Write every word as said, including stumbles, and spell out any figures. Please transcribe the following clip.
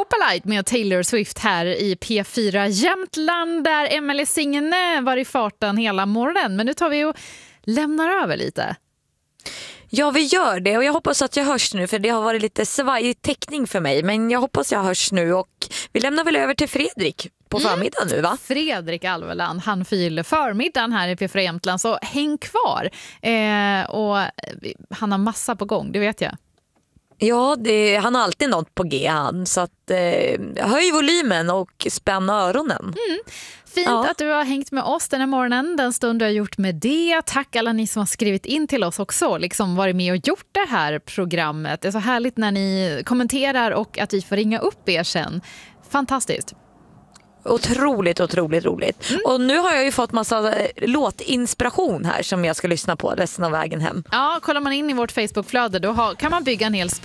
Opalite med Taylor Swift här i P fyra Jämtland, där Emelie Signe var i farten hela morgonen. Men nu tar vi och lämnar över lite. Ja, vi gör det och jag hoppas att jag hörs nu, för det har varit lite svajig täckning för mig. Men jag hoppas jag hörs nu och vi lämnar väl över till Fredrik på förmiddagen nu, va? Fredrik Alveland, han fyller förmiddagen här i P fyra Jämtland, så häng kvar. Eh, och han har massa på gång, det vet jag. Ja, det, han har alltid något på G han, så att, eh, höj volymen och spänn öronen. Mm. Fint ja. att du har hängt med oss den här morgonen, den stund du har gjort med det. Tack alla ni som har skrivit in till oss också, liksom varit med och gjort det här programmet. Det är så härligt när ni kommenterar och att vi får ringa upp er sen. Fantastiskt. Otroligt, otroligt roligt. Mm. Och nu har jag ju fått massa låtinspiration här som jag ska lyssna på resten av vägen hem. Ja, kollar man in i vårt Facebookflöde då har, kan man bygga en hel